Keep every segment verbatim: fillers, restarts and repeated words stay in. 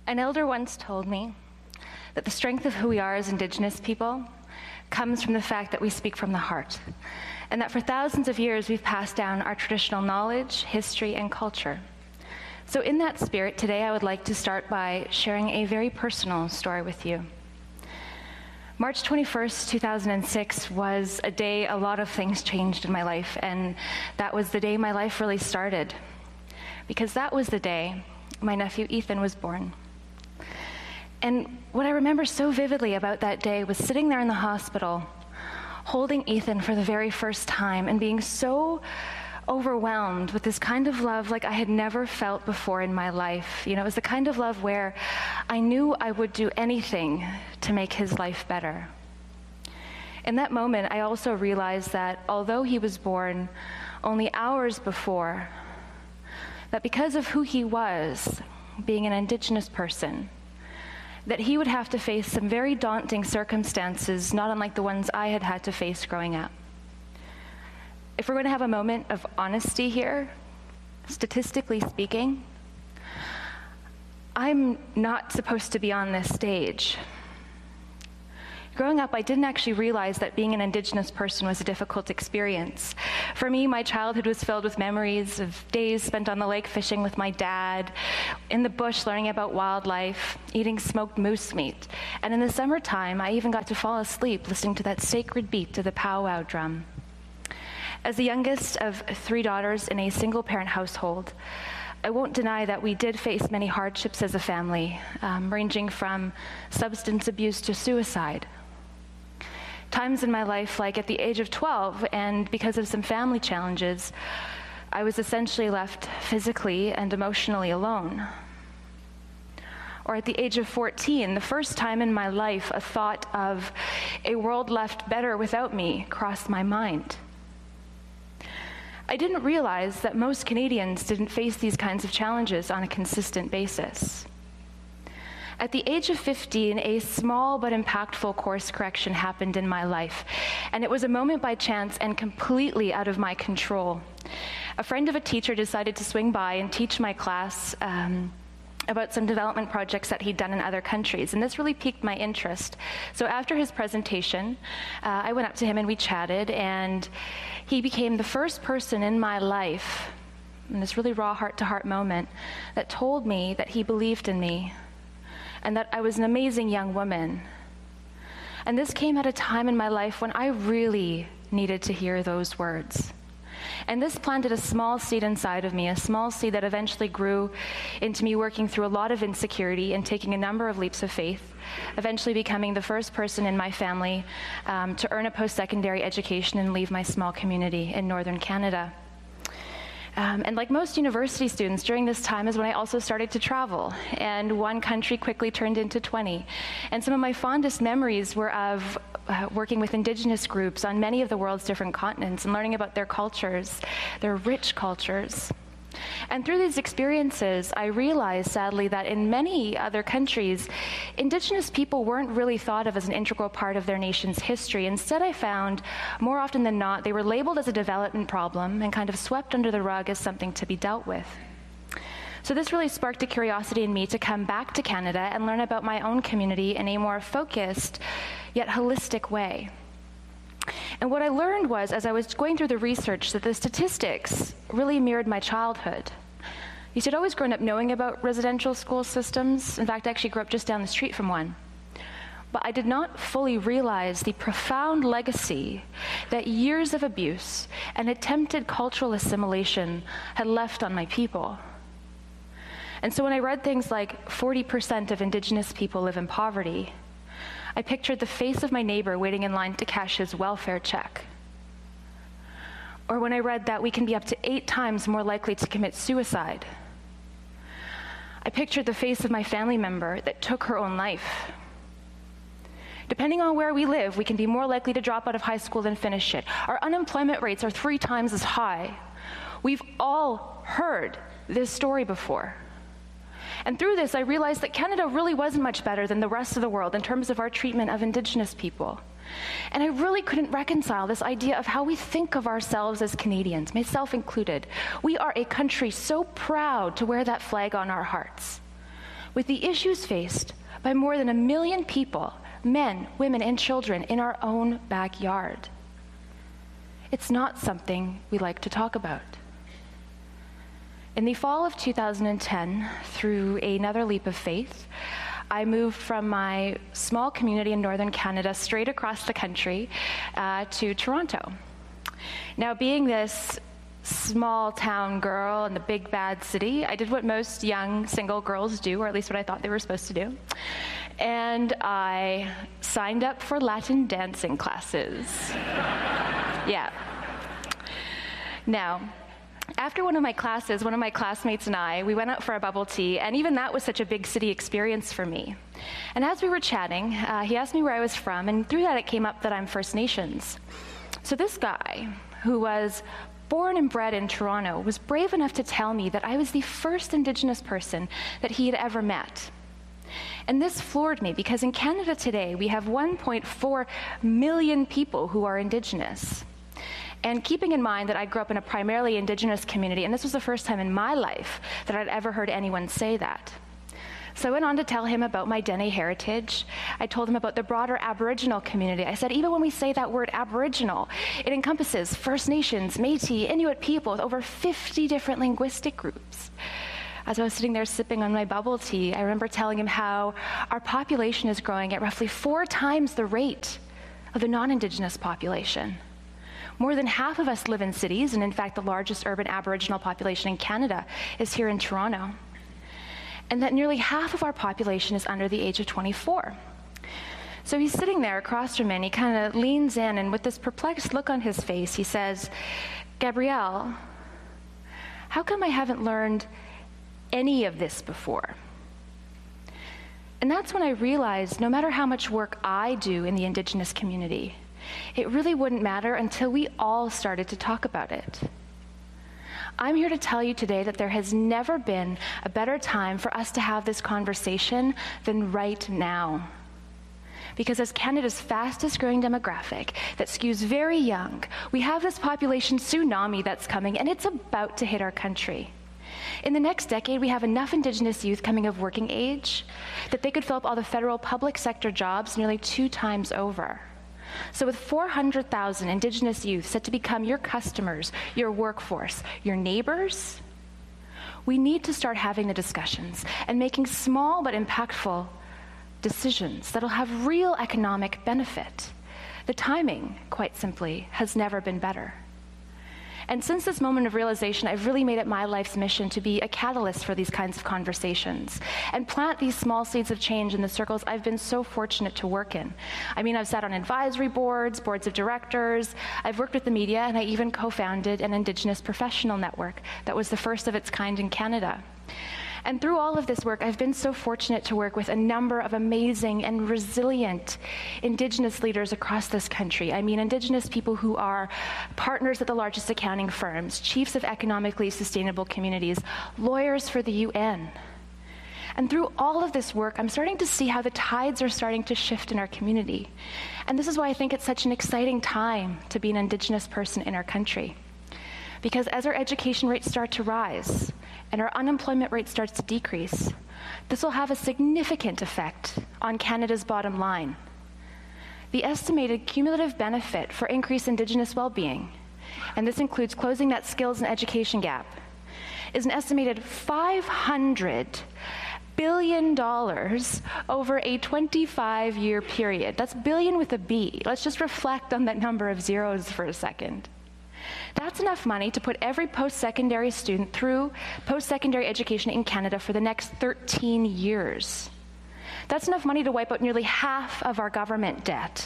An elder once told me that the strength of who we are as Indigenous people comes from the fact that we speak from the heart, and that for thousands of years we've passed down our traditional knowledge, history, and culture. So in that spirit, today I would like to start by sharing a very personal story with you. March twenty-first, two thousand six was a day a lot of things changed in my life, and that was the day my life really started, because that was the day my nephew Ethan was born. And what I remember so vividly about that day was sitting there in the hospital, holding Ethan for the very first time and being so overwhelmed with this kind of love like I had never felt before in my life. You know, it was the kind of love where I knew I would do anything to make his life better. In that moment, I also realized that although he was born only hours before, that because of who he was, being an Indigenous person, that he would have to face some very daunting circumstances, not unlike the ones I had had to face growing up. If we're going to have a moment of honesty here, statistically speaking, I'm not supposed to be on this stage. Growing up, I didn't actually realize that being an Indigenous person was a difficult experience. For me, my childhood was filled with memories of days spent on the lake fishing with my dad, in the bush learning about wildlife, eating smoked moose meat. And in the summertime, I even got to fall asleep listening to that sacred beat to the powwow drum. As the youngest of three daughters in a single-parent household, I won't deny that we did face many hardships as a family, um, ranging from substance abuse to suicide. Times in my life, like at the age of twelve, and because of some family challenges, I was essentially left physically and emotionally alone. Or at the age of fourteen, the first time in my life, a thought of a world left better without me crossed my mind. I didn't realize that most Canadians didn't face these kinds of challenges on a consistent basis. At the age of fifteen, a small but impactful course correction happened in my life, and it was a moment by chance and completely out of my control. A friend of a teacher decided to swing by and teach my class um, about some development projects that he'd done in other countries, and this really piqued my interest. So after his presentation, uh, I went up to him and we chatted, and he became the first person in my life, in this really raw heart-to-heart moment, that told me that he believed in me, and that I was an amazing young woman. And this came at a time in my life when I really needed to hear those words. And this planted a small seed inside of me, a small seed that eventually grew into me working through a lot of insecurity and taking a number of leaps of faith, eventually becoming the first person in my family um, to earn a post-secondary education and leave my small community in northern Canada. Um, and like most university students, during this time is when I also started to travel, and one country quickly turned into twenty. And some of my fondest memories were of uh, working with Indigenous groups on many of the world's different continents and learning about their cultures, their rich cultures. And through these experiences, I realized, sadly, that in many other countries, Indigenous people weren't really thought of as an integral part of their nation's history. Instead, I found, more often than not, they were labeled as a development problem and kind of swept under the rug as something to be dealt with. So this really sparked a curiosity in me to come back to Canada and learn about my own community in a more focused, yet holistic way. And what I learned was, as I was going through the research, that the statistics really mirrored my childhood. You see, I'd always grown up knowing about residential school systems. In fact, I actually grew up just down the street from one. But I did not fully realize the profound legacy that years of abuse and attempted cultural assimilation had left on my people. And so when I read things like forty percent of Indigenous people live in poverty, I pictured the face of my neighbor waiting in line to cash his welfare check. Or when I read that we can be up to eight times more likely to commit suicide, I pictured the face of my family member that took her own life. Depending on where we live, we can be more likely to drop out of high school than finish it. Our unemployment rates are three times as high. We've all heard this story before. And through this, I realized that Canada really wasn't much better than the rest of the world in terms of our treatment of Indigenous people. And I really couldn't reconcile this idea of how we think of ourselves as Canadians, myself included. We are a country so proud to wear that flag on our hearts. with the issues faced by more than a million people, men, women, and children in our own backyard. It's not something we like to talk about. In the fall of two thousand ten, through another leap of faith, I moved from my small community in northern Canada straight across the country uh, to Toronto. Now, being this small town girl in the big bad city, I did what most young single girls do, or at least what I thought they were supposed to do. And I signed up for Latin dancing classes. Yeah. Now, after one of my classes, one of my classmates and I, we went out for a bubble tea, and even that was such a big city experience for me. And as we were chatting, uh, he asked me where I was from, and through that it came up that I'm First Nations. So this guy, who was born and bred in Toronto, was brave enough to tell me that I was the first Indigenous person that he had ever met. And this floored me, because in Canada today, we have one point four million people who are Indigenous. And keeping in mind that I grew up in a primarily Indigenous community, and this was the first time in my life that I'd ever heard anyone say that. So I went on to tell him about my Dene heritage. I told him about the broader Aboriginal community. I said, even when we say that word Aboriginal, it encompasses First Nations, Métis, Inuit people with over fifty different linguistic groups. As I was sitting there sipping on my bubble tea, I remember telling him how our population is growing at roughly four times the rate of the non-Indigenous population. More than half of us live in cities, and in fact, the largest urban Aboriginal population in Canada is here in Toronto. And that nearly half of our population is under the age of twenty-four. So he's sitting there across from me, and he kind of leans in, and with this perplexed look on his face, he says, "Gabrielle, how come I haven't learned any of this before?" And that's when I realized no matter how much work I do in the Indigenous community, it really wouldn't matter until we all started to talk about it. I'm here to tell you today that there has never been a better time for us to have this conversation than right now. Because as Canada's fastest growing demographic that skews very young, we have this population tsunami that's coming, and it's about to hit our country. In the next decade, we have enough Indigenous youth coming of working age that they could fill up all the federal public sector jobs nearly two times over. So with four hundred thousand Indigenous youth set to become your customers, your workforce, your neighbors, we need to start having the discussions and making small but impactful decisions that'll have real economic benefit. The timing, quite simply, has never been better. And since this moment of realization, I've really made it my life's mission to be a catalyst for these kinds of conversations and plant these small seeds of change in the circles I've been so fortunate to work in. I mean, I've sat on advisory boards, boards of directors, I've worked with the media, and I even co-founded an Indigenous professional network that was the first of its kind in Canada. And through all of this work, I've been so fortunate to work with a number of amazing and resilient Indigenous leaders across this country. I mean, Indigenous people who are partners at the largest accounting firms, chiefs of economically sustainable communities, lawyers for the U N. And through all of this work, I'm starting to see how the tides are starting to shift in our community. And this is why I think it's such an exciting time to be an Indigenous person in our country. Because as our education rates start to rise and our unemployment rate starts to decrease, this will have a significant effect on Canada's bottom line. The estimated cumulative benefit for increased Indigenous well-being, and this includes closing that skills and education gap, is an estimated five hundred billion dollars over a twenty-five year period. That's billion with a B. Let's just reflect on that number of zeros for a second. That's enough money to put every post-secondary student through post-secondary education in Canada for the next thirteen years. That's enough money to wipe out nearly half of our government debt.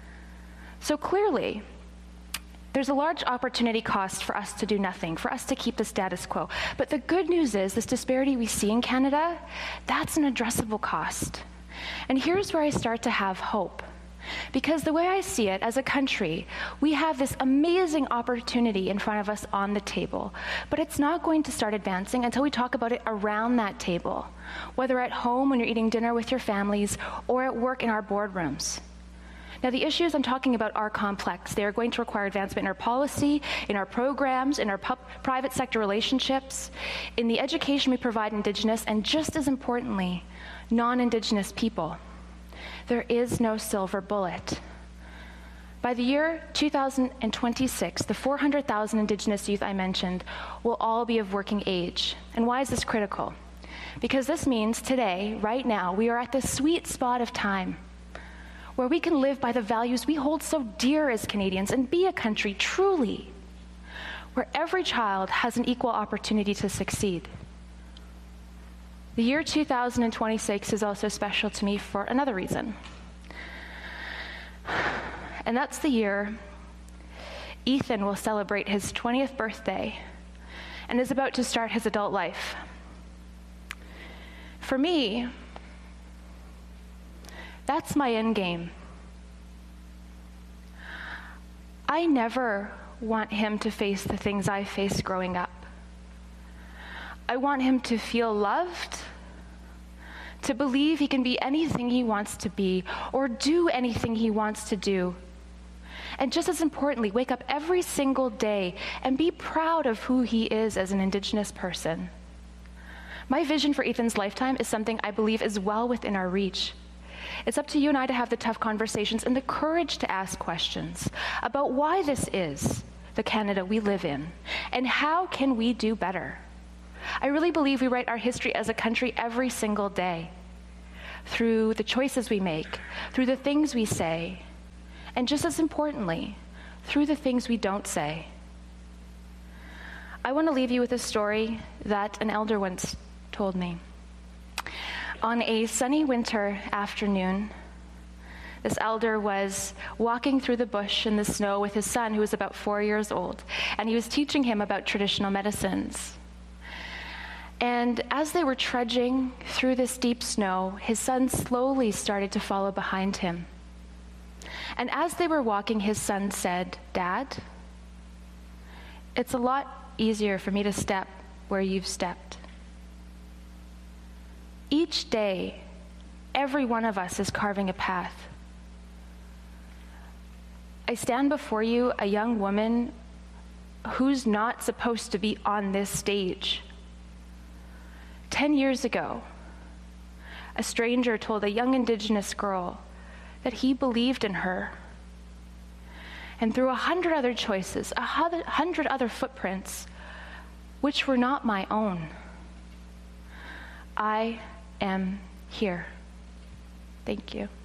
So clearly, there's a large opportunity cost for us to do nothing, for us to keep the status quo. But the good news is this disparity we see in Canada, that's an addressable cost. And here's where I start to have hope. Because the way I see it, as a country, we have this amazing opportunity in front of us on the table, but it's not going to start advancing until we talk about it around that table, whether at home when you're eating dinner with your families or at work in our boardrooms. Now, the issues I'm talking about are complex. They are going to require advancement in our policy, in our programs, in our pu- private sector relationships, in the education we provide Indigenous, and just as importantly, non-Indigenous people. There is no silver bullet. By the year two thousand twenty-six, the four hundred thousand Indigenous youth I mentioned will all be of working age. And why is this critical? Because this means today, right now, we are at the sweet spot of time where we can live by the values we hold so dear as Canadians and be a country truly where every child has an equal opportunity to succeed. The year two thousand twenty-six is also special to me for another reason. And that's the year Ethan will celebrate his twentieth birthday and is about to start his adult life. For me, that's my end game. I never want him to face the things I faced growing up. I want him to feel loved, to believe he can be anything he wants to be or do anything he wants to do. And just as importantly, wake up every single day and be proud of who he is as an Indigenous person. My vision for Ethan's lifetime is something I believe is well within our reach. It's up to you and I to have the tough conversations and the courage to ask questions about why this is the Canada we live in and how can we do better. I really believe we write our history as a country every single day through the choices we make, through the things we say, and just as importantly, through the things we don't say. I want to leave you with a story that an elder once told me. On a sunny winter afternoon, this elder was walking through the bush in the snow with his son, who was about four years old, and he was teaching him about traditional medicines. And as they were trudging through this deep snow, his son slowly started to follow behind him. And as they were walking, his son said, "Dad, it's a lot easier for me to step where you've stepped. Each day, every one of us is carving a path. I stand before you, a young woman who's not supposed to be on this stage. Ten years ago, a stranger told a young Indigenous girl that he believed in her. And through a hundred other choices, a hundred other footprints, which were not my own, I am here." Thank you.